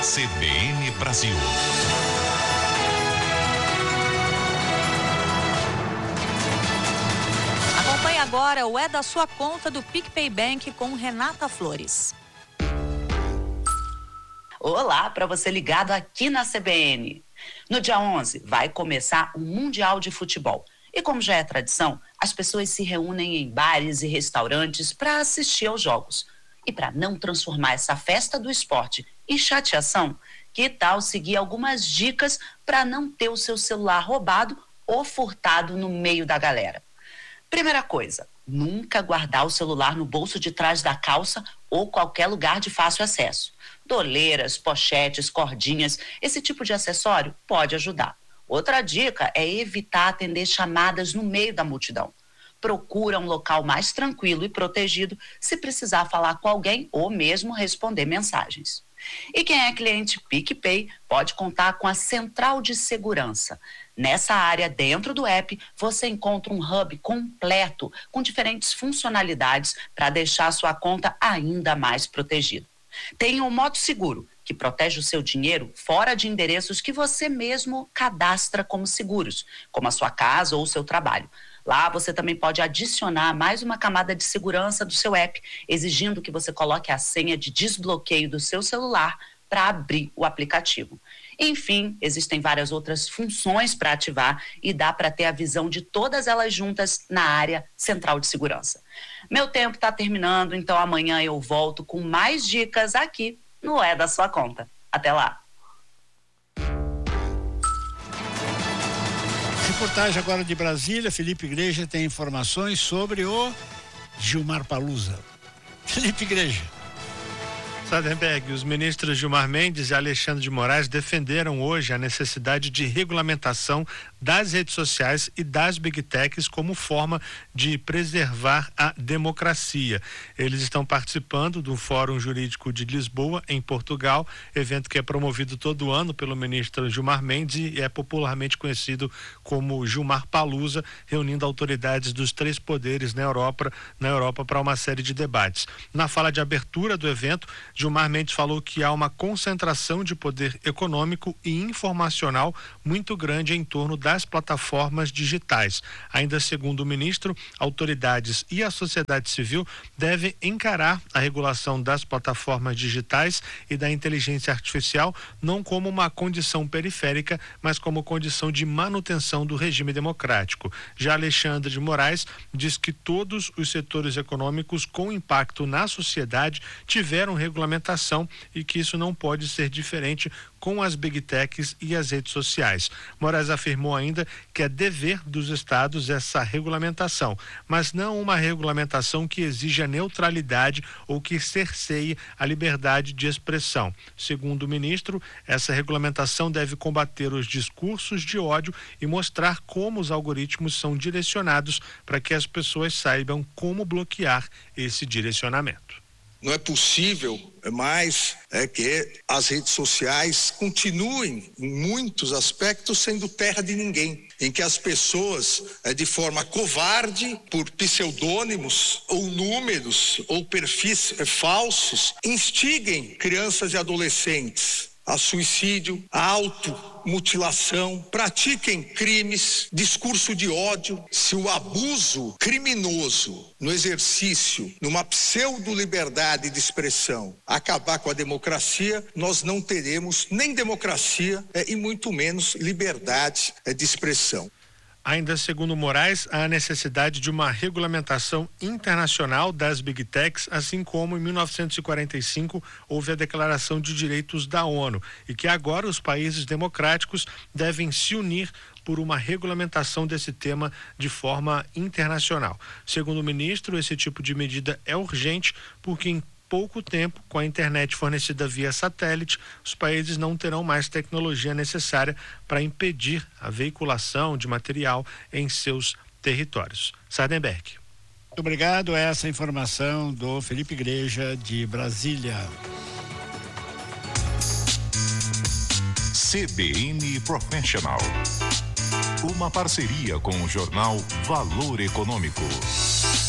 CBN Brasil. Acompanhe agora o É da Sua Conta do PicPay Bank com Renata Flores. Olá, para você ligado aqui na CBN. No dia 11 vai começar o Mundial de Futebol. E como já é tradição, as pessoas se reúnem em bares e restaurantes para assistir aos jogos. E para não transformar essa festa do esporte em chateação, que tal seguir algumas dicas para não ter o seu celular roubado ou furtado no meio da galera? Primeira coisa, nunca guardar o celular no bolso de trás da calça ou qualquer lugar de fácil acesso. Doleiras, pochetes, cordinhas, esse tipo de acessório pode ajudar. Outra dica é evitar atender chamadas no meio da multidão. Procura um local mais tranquilo e protegido se precisar falar com alguém ou mesmo responder mensagens. E quem é cliente PicPay pode contar com a Central de Segurança. Nessa área, dentro do app, você encontra um hub completo com diferentes funcionalidades para deixar a sua conta ainda mais protegida. Tem o Modo Seguro, que protege o seu dinheiro fora de endereços que você mesmo cadastra como seguros, como a sua casa ou o seu trabalho. Lá você também pode adicionar mais uma camada de segurança do seu app, exigindo que você coloque a senha de desbloqueio do seu celular para abrir o aplicativo. Enfim, existem várias outras funções para ativar e dá para ter a visão de todas elas juntas na área Central de Segurança. Meu tempo está terminando, então amanhã eu volto com mais dicas aqui no É da Sua Conta. Até lá! Reportagem agora de Brasília. Felipe Igreja tem informações sobre o Gilmar Palusa. Felipe Igreja. Sardenberg, os ministros Gilmar Mendes e Alexandre de Moraes defenderam hoje a necessidade de regulamentação das redes sociais e das Big Techs como forma de preservar a democracia. Eles estão participando do Fórum Jurídico de Lisboa, em Portugal, evento que é promovido todo ano pelo ministro Gilmar Mendes e é popularmente conhecido como Gilmar Palusa, reunindo autoridades dos 3 poderes na Europa para uma série de debates. Na fala de abertura do evento, Gilmar Mendes falou que há uma concentração de poder econômico e informacional muito grande em torno das plataformas digitais. Ainda segundo o ministro, autoridades e a sociedade civil devem encarar a regulação das plataformas digitais e da inteligência artificial não como uma condição periférica, mas como condição de manutenção do regime democrático. Já Alexandre de Moraes diz que todos os setores econômicos com impacto na sociedade tiveram regulamentação e que isso não pode ser diferente com as Big Techs e as redes sociais. Moraes afirmou ainda que é dever dos estados essa regulamentação, mas não uma regulamentação que exija neutralidade ou que cerceie a liberdade de expressão. Segundo o ministro, essa regulamentação deve combater os discursos de ódio e mostrar como os algoritmos são direcionados para que as pessoas saibam como bloquear esse direcionamento. Não é possível mais que as redes sociais continuem, em muitos aspectos, sendo terra de ninguém, em que as pessoas, de forma covarde, por pseudônimos ou números ou perfis falsos, instiguem crianças e adolescentes a suicídio, a automutilação, pratiquem crimes, discurso de ódio. Se o abuso criminoso no exercício, numa pseudo-liberdade de expressão, acabar com a democracia, nós não teremos nem democracia e muito menos liberdade de expressão. Ainda segundo Moraes, há a necessidade de uma regulamentação internacional das Big Techs, assim como em 1945 houve a Declaração de Direitos da ONU, e que agora os países democráticos devem se unir por uma regulamentação desse tema de forma internacional. Segundo o ministro, esse tipo de medida é urgente porque em pouco tempo, com a internet fornecida via satélite, os países não terão mais tecnologia necessária para impedir a veiculação de material em seus territórios. Sardenberg. Muito obrigado. Essa informação do Felipe Igreja, de Brasília. CBN Professional. Uma parceria com o jornal Valor Econômico.